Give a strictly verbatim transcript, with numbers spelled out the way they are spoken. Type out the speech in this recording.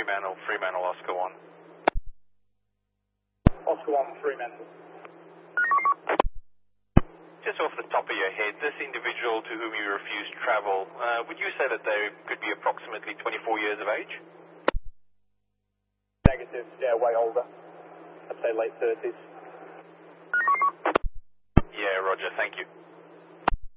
Fremantle, Fremantle, Oscar one. Oscar one, Fremantle. Just off the top of your head, this individual to whom you refused travel, uh, would you say that they could be approximately twenty-four years of age? Negative, yeah, way older. I'd say late thirties. Yeah, roger, thank you.